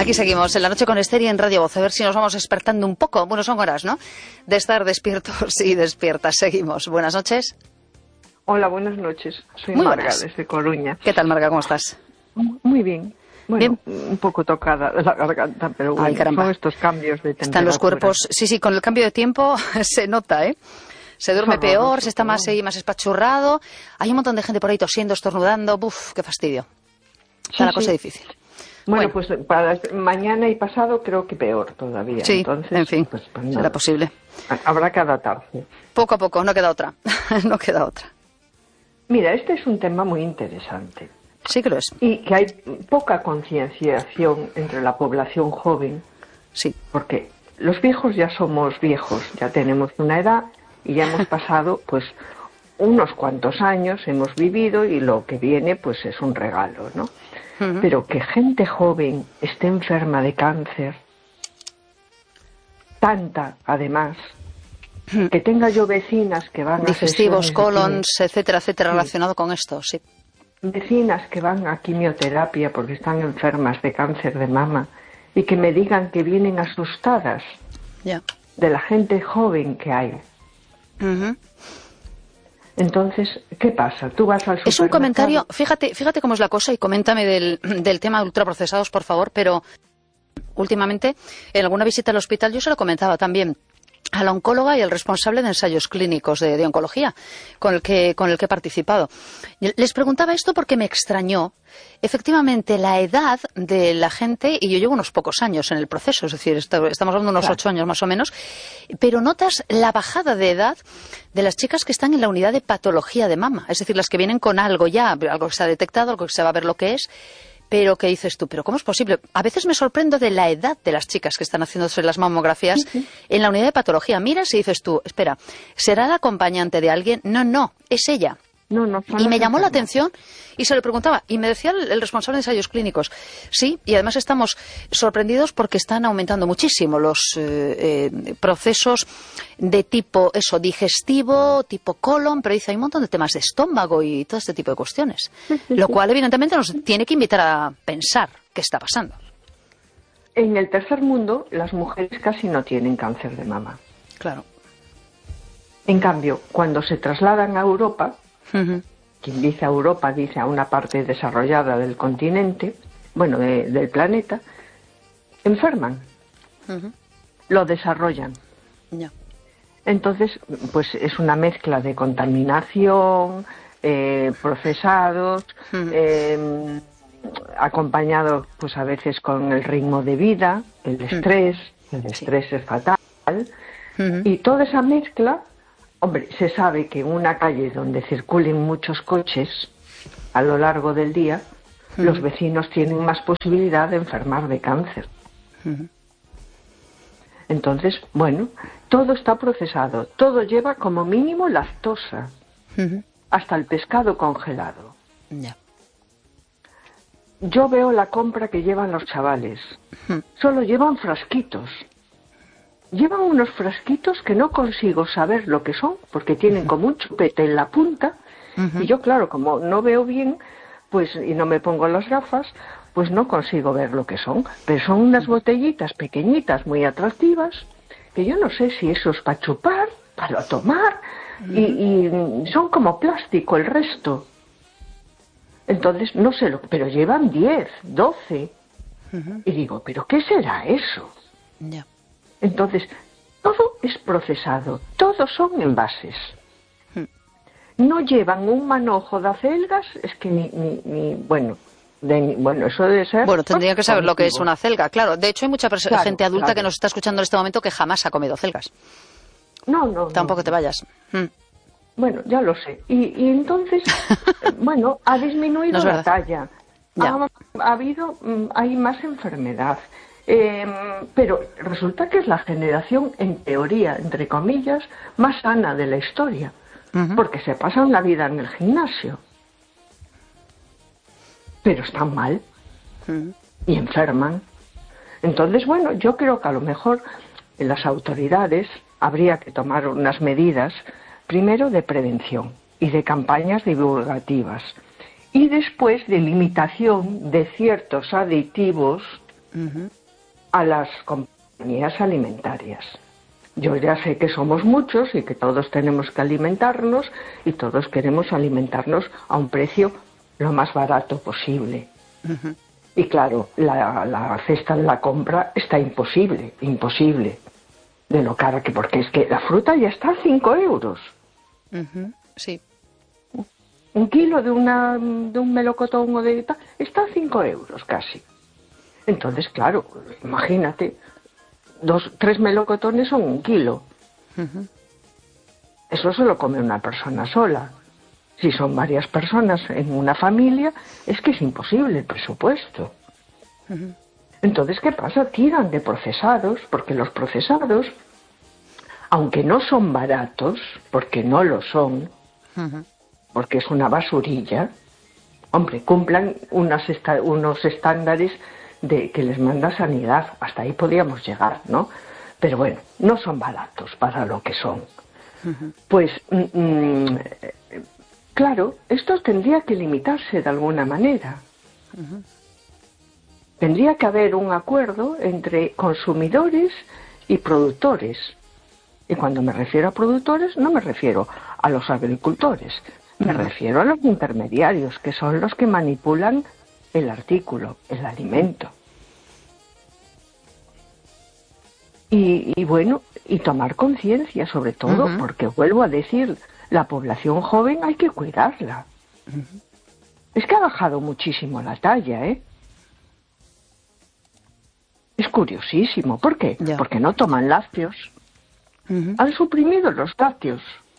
Aquí seguimos en La Noche con Esther y en Radio Voz. A ver si nos vamos despertando un poco. Bueno, son horas, ¿no?, de estar despiertos y despiertas. Seguimos. Buenas noches. Hola, buenas noches. Soy Muy Marga, buenas. desde Coruña. ¿Qué tal, Marga? ¿Cómo estás? Muy bien. Bueno, Bien. un poco tocada de la garganta, pero bueno, Ay, caramba. son estos cambios de temperatura. Están los cuerpos... Sí, con el cambio de tiempo se nota, ¿eh? Se duerme peor, se está más espachurrado. Hay un montón de gente por ahí tosiendo, estornudando. ¡Buf! ¡Qué fastidio! Está la cosa difícil. Bueno, pues para mañana y pasado creo que peor todavía. Sí, entonces, en fin, pues será posible. Habrá que adaptarse. Poco a poco, no queda otra. No queda otra. Mira, este es un tema muy interesante. Sí que lo es. Y que hay poca concienciación entre la población joven. Sí. Porque los viejos ya somos viejos, ya tenemos una edad y ya hemos pasado pues unos cuantos años, hemos vivido y lo que viene pues es un regalo, ¿no? Pero que gente joven esté enferma de cáncer, tanta además, que tenga yo vecinas que van digestivos, a colons, etcétera, etcétera, relacionado con esto, sí. Vecinas que van a quimioterapia porque están enfermas de cáncer de mama y que me digan que vienen asustadas de la gente joven que hay. Entonces, ¿qué pasa? Tú vas al supermercado... Es un comentario, fíjate cómo es la cosa y coméntame del tema de ultraprocesados, por favor, pero últimamente en alguna visita al hospital yo se lo comentaba también a la oncóloga y al responsable de ensayos clínicos de oncología con el que he participado. Les preguntaba esto porque me extrañó efectivamente la edad de la gente, y yo llevo unos pocos años en el proceso, es decir, estamos hablando de unos 8 años más o menos, pero notas la bajada de edad de las chicas que están en la unidad de patología de mama, es decir, las que vienen con algo ya, algo que se ha detectado, algo que se va a ver lo que es. Pero ¿qué dices tú? ¿Pero cómo es posible? A veces me sorprendo de la edad de las chicas que están haciéndose las mamografías en la unidad de patología. Miras y dices tú, espera, ¿será la acompañante de alguien? No, es ella. Y me llamó la atención y se lo preguntaba. Y me decía el responsable de ensayos clínicos, sí, y además estamos sorprendidos porque están aumentando muchísimo los procesos de tipo digestivo, tipo colon, pero dice, hay un montón de temas de estómago y todo este tipo de cuestiones. Lo cual evidentemente nos tiene que invitar a pensar qué está pasando. En el tercer mundo las mujeres casi no tienen cáncer de mama. Claro. En cambio, cuando se trasladan a Europa... Quien dice a Europa dice a una parte desarrollada del continente, bueno, del planeta, enferman, lo desarrollan. Entonces, pues es una mezcla de contaminación, procesados, acompañado pues a veces con el ritmo de vida, el estrés es fatal, y toda esa mezcla. Hombre, se sabe que en una calle donde circulen muchos coches a lo largo del día, los vecinos tienen más posibilidad de enfermar de cáncer. Entonces, bueno, todo está procesado, todo lleva como mínimo lactosa, hasta el pescado congelado. Yo veo la compra que llevan los chavales, solo llevan frasquitos. Llevan unos frasquitos que no consigo saber lo que son, porque tienen como un chupete en la punta, y yo, claro, como no veo bien, pues y no me pongo las gafas, pues no consigo ver lo que son. Pero son unas botellitas pequeñitas, muy atractivas, que yo no sé si eso es para chupar, para tomar, y son como plástico el resto. Entonces, no sé, pero llevan 10, 12, y digo, ¿pero qué será eso? Entonces, todo es procesado, todos son envases. No llevan un manojo de acelgas, es que bueno, eso debe ser... Bueno, tendría que saber lo que es una acelga, claro. De hecho, hay mucha gente adulta que nos está escuchando en este momento que jamás ha comido acelgas. No. Tampoco te vayas. Bueno, ya lo sé. Y entonces, bueno, ha disminuido la talla. Hay más enfermedad. Pero resulta que es la generación, en teoría, entre comillas, más sana de la historia, porque se pasan la vida en el gimnasio. Pero están mal y enferman. Entonces, bueno, yo creo que a lo mejor en las autoridades habría que tomar unas medidas, primero de prevención y de campañas divulgativas, y después de limitación de ciertos aditivos a las compañías alimentarias. Yo ya sé que somos muchos y que todos tenemos que alimentarnos y todos queremos alimentarnos a un precio lo más barato posible. Y claro, la cesta de la compra está imposible de lo cara que, porque es que la fruta ya está a 5 euros. Sí. Un kilo de un melocotón o de tal está a 5 euros casi. Entonces, claro, imagínate, 3 melocotones son 1 kilo. Eso se lo come una persona sola. Si son varias personas en una familia, es que es imposible el presupuesto. Entonces, ¿qué pasa? Tiran de procesados, porque los procesados, aunque no son baratos, porque no lo son, porque es una basurilla, hombre, cumplan unos estándares que les manda Sanidad. Hasta ahí podíamos llegar, ¿no? Pero bueno, no son baratos para lo que son. Pues, claro, esto tendría que limitarse de alguna manera. Tendría que haber un acuerdo entre consumidores y productores. Y cuando me refiero a productores, no me refiero a los agricultores, me refiero a los intermediarios, que son los que manipulan el artículo, el alimento. Y bueno, y tomar conciencia sobre todo, porque vuelvo a decir, la población joven hay que cuidarla. Es que ha bajado muchísimo la talla, ¿eh? Es curiosísimo. ¿Por qué? Ya. Porque no toman lácteos. Han suprimido los lácteos.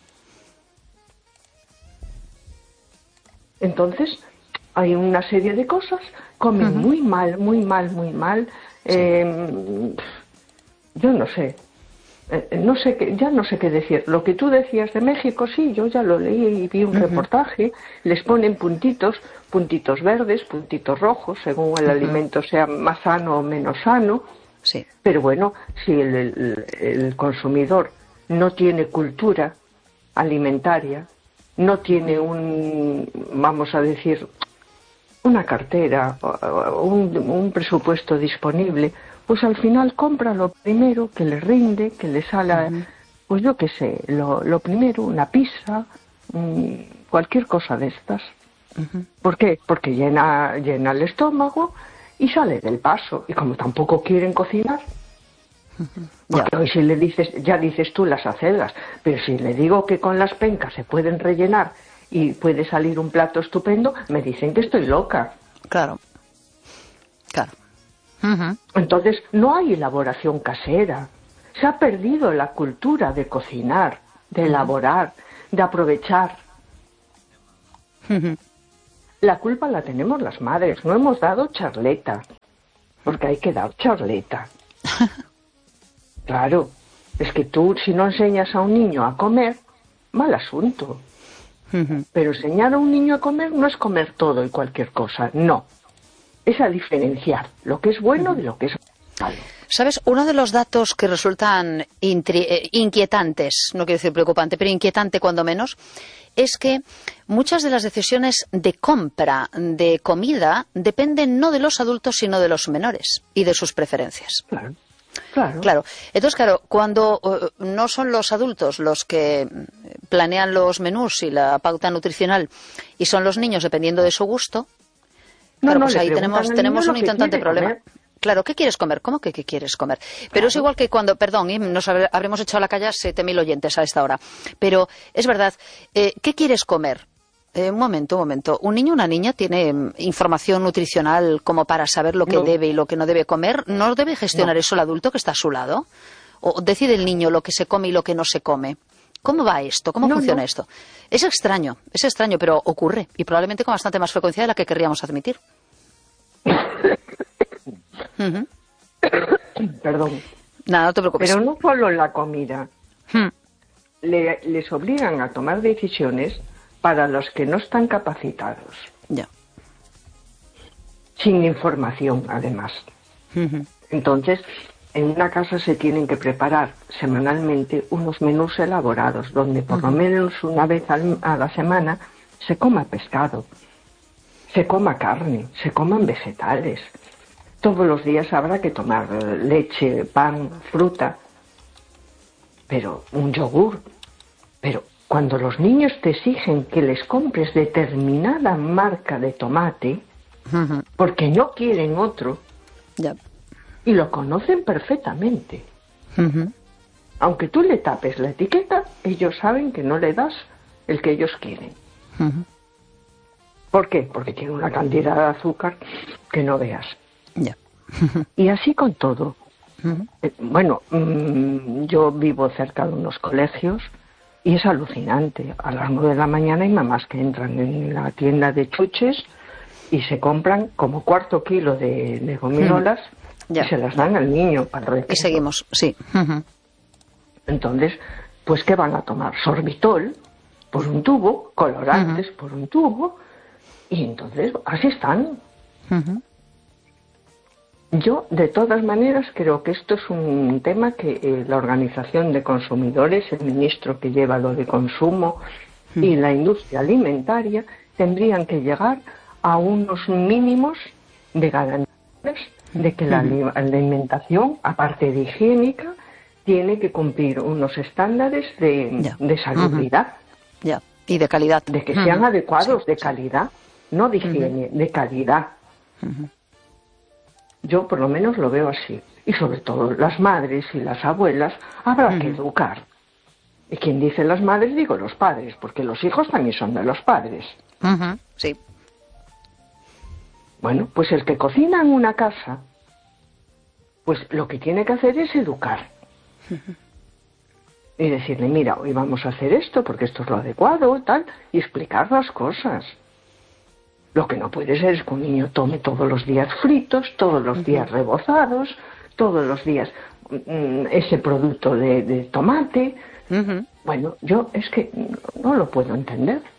Entonces, hay una serie de cosas, comen muy mal, muy mal, muy mal. Sí. Yo no sé. Ya no sé qué decir. Lo que tú decías de México, sí, yo ya lo leí y vi un reportaje. Les ponen puntitos verdes, puntitos rojos, según el alimento sea más sano o menos sano. Sí. Pero bueno, si el consumidor no tiene cultura alimentaria, no tiene vamos a decir, una cartera, un presupuesto disponible, pues al final compra lo primero que le rinde, que le sale, pues yo qué sé, lo primero, una pizza, cualquier cosa de estas. ¿Por qué? Porque llena el estómago y sale del paso. Y como tampoco quieren cocinar, porque hoy si le dices, ya dices tú las acelgas, pero si le digo que con las pencas se pueden rellenar y puede salir un plato estupendo, me dicen que estoy loca. Claro. Entonces, no hay elaboración casera. Se ha perdido la cultura de cocinar, de elaborar, de aprovechar. La culpa la tenemos las madres. No hemos dado charleta, porque hay que dar charleta. Claro, es que tú, si no enseñas a un niño a comer, mal asunto. Pero enseñar a un niño a comer no es comer todo y cualquier cosa, no. Es a diferenciar lo que es bueno de lo que es malo. ¿Sabes? Uno de los datos que resultan inquietantes, no quiero decir preocupante, pero inquietante cuando menos, es que muchas de las decisiones de compra de comida dependen no de los adultos, sino de los menores y de sus preferencias. Claro. Entonces, claro, cuando no son los adultos los que planean los menús y la pauta nutricional y son los niños dependiendo de su gusto, claro, pues ahí tenemos un inquietante problema. Comer. Claro, ¿qué quieres comer? ¿Cómo que qué quieres comer? Pero es igual que cuando, perdón, nos habremos echado a la calle a 7.000 oyentes a esta hora, pero es verdad, ¿qué quieres comer? Un momento. ¿Un niño o una niña tiene información nutricional como para saber lo que debe y lo que no debe comer? ¿No debe gestionar eso el adulto que está a su lado? ¿O decide el niño lo que se come y lo que no se come? ¿Cómo va esto? ¿Cómo funciona esto? Es extraño, pero ocurre y probablemente con bastante más frecuencia de la que querríamos admitir. Perdón. Nada, no te preocupes. Pero no solo la comida. Les obligan a tomar decisiones para los que no están capacitados. Ya. Sin información, además. Entonces, en una casa se tienen que preparar semanalmente unos menús elaborados, donde por lo menos una vez a la semana se coma pescado, se coma carne, se coman vegetales. todos los días habrá que tomar leche, pan, fruta, pero un yogur. Pero cuando los niños te exigen que les compres determinada marca de tomate, porque no quieren otro, y lo conocen perfectamente, aunque tú le tapes la etiqueta, ellos saben que no le das el que ellos quieren. ¿Por qué? Porque tiene una cantidad de azúcar que no veas. Y así con todo. Bueno, yo vivo cerca de unos colegios y es alucinante. A las 9 de la mañana hay mamás que entran en la tienda de chuches y se compran como cuarto kilo de gomilolas y se las dan al niño para el recreo. Y seguimos, sí. Entonces, pues ¿qué van a tomar? Sorbitol por un tubo, colorantes por un tubo, y entonces así están. Yo, de todas maneras, creo que esto es un tema que la Organización de Consumidores, el ministro que lleva lo de consumo y la industria alimentaria tendrían que llegar a unos mínimos de garantías de que la alimentación, aparte de higiénica, tiene que cumplir unos estándares de salubridad. Y de calidad. De que sean adecuados, de calidad, no de higiene, de calidad. Yo por lo menos lo veo así. Y sobre todo las madres y las abuelas habrá que educar. Y quien dice las madres, digo los padres, porque los hijos también son de los padres. Sí. Bueno, pues el que cocina en una casa, pues lo que tiene que hacer es educar. Y decirle, mira, hoy vamos a hacer esto porque esto es lo adecuado, tal, y explicar las cosas. Lo que no puede ser es que un niño tome todos los días fritos, todos los días rebozados, todos los días ese producto de tomate. Bueno, yo es que no lo puedo entender.